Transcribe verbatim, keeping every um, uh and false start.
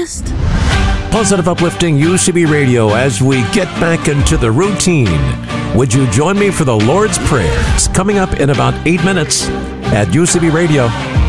missed? Positive Uplifting U C B Radio as we get back into the routine. Would you join me for the Lord's Prayer? It's coming up in about eight minutes at U C B Radio.